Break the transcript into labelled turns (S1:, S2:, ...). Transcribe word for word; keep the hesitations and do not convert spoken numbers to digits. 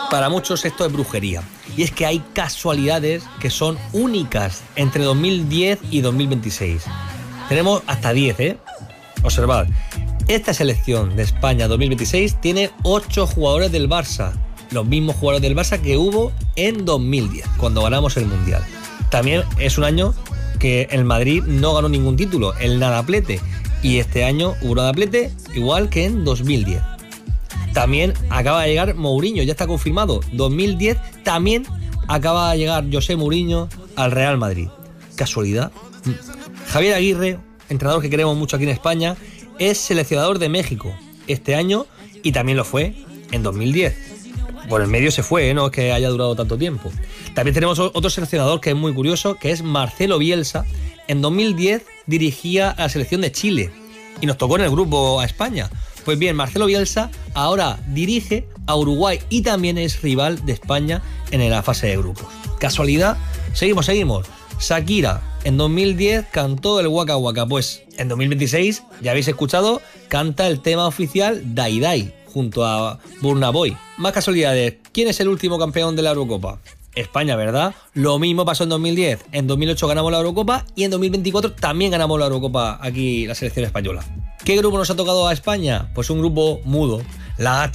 S1: Para muchos esto es brujería. Y es que hay casualidades que son únicas entre dos mil diez y dos mil veintiséis. Tenemos hasta diez, ¿eh? Observad. Esta selección de España dos mil veintiséis tiene ocho jugadores del Barça. Los mismos jugadores del Barça que hubo en dos mil diez, cuando ganamos el Mundial. También es un año que el Madrid no ganó ningún título, el nadaplete. Y este año hubo nadaplete igual que en dos mil diez. También acaba de llegar Mourinho, ya está confirmado. dos mil diez también acaba de llegar José Mourinho al Real Madrid. ¿Casualidad? Javier Aguirre, entrenador que queremos mucho aquí en España, es seleccionador de México este año y también lo fue en dos mil diez. Por el medio se fue, ¿eh? No es que haya durado tanto tiempo. También tenemos otro seleccionador que es muy curioso, que es Marcelo Bielsa. En dos mil diez dirigía a la selección de Chile y nos tocó en el grupo a España. Pues bien, Marcelo Bielsa ahora dirige a Uruguay y también es rival de España en la fase de grupos. ¿Casualidad? Seguimos, seguimos. Shakira en dos mil diez cantó el Waka Waka. Pues en dos mil veintiséis, ya habéis escuchado, canta el tema oficial Dai Dai junto a Burna Boy. Más casualidades. ¿Quién es el último campeón de la Eurocopa? España, ¿verdad? Lo mismo pasó en dos mil diez. En dos mil ocho ganamos la Eurocopa y en dos mil veinticuatro también ganamos la Eurocopa aquí la selección española. ¿Qué grupo nos ha tocado a España? Pues un grupo mudo, la H.